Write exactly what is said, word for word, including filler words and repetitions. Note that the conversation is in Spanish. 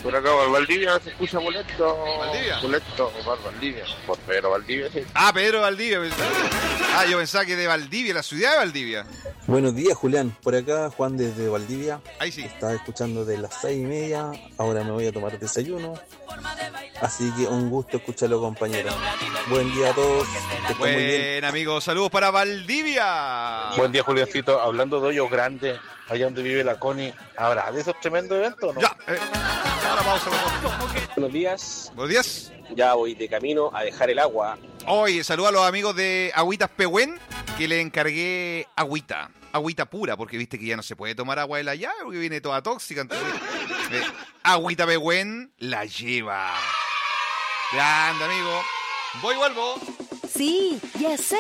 Por acá, por Valdivia se escucha boleto. ¿Valdivia? Boleto, por Valdivia. Por Pedro Valdivia, sí. Ah, Pedro Valdivia. Ah, yo pensaba que de Valdivia, la ciudad de Valdivia. Buenos días, Julián. Por acá, Juan desde Valdivia. Ahí sí. Estaba escuchando de las seis y media. Ahora me voy a tomar desayuno. Así que un gusto escucharlo, compañero. Buen día a todos. Que estén muy bien. Buen amigo, saludos para Valdivia. Buen día, Juliancito. Hablando de hoyos grandes, allá donde vive la Connie, ¿habrá de esos tremendos eventos o no? Ya, eh, a la pausa. Buenos días, Buenos días. ya voy de camino a dejar el agua. Oye, saludos a los amigos de Agüitas Pehuen, que le encargué agüita. Agüita pura, porque viste que ya no se puede tomar agua de la llave, porque viene toda tóxica. Entonces, eh, Agüita Pehuen la lleva. Grande, amigo. Voy y vuelvo. Sí, ya sé.